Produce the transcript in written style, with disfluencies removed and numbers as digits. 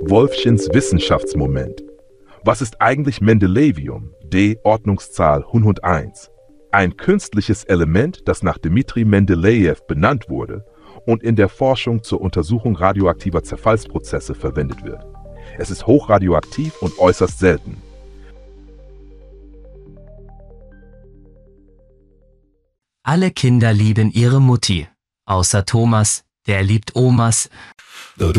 Wolffchens Wissenschaftsmoment. Was ist eigentlich Mendelevium, D Ordnungszahl 101? Ein künstliches Element, das nach Dmitri Mendelejew benannt wurde und in der Forschung zur Untersuchung radioaktiver Zerfallsprozesse verwendet wird. Es ist hochradioaktiv und äußerst selten. Alle Kinder lieben ihre Mutti, außer Thomas, der liebt Omas.